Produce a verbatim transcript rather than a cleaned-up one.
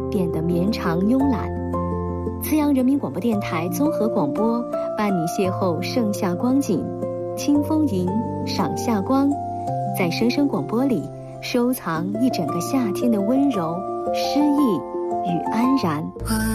变得绵长慵懒。资阳人民广播电台综合广播伴你邂逅盛夏光景，清风吟，赏夏光，在声声广播里收藏一整个夏天的温柔、诗意与安然。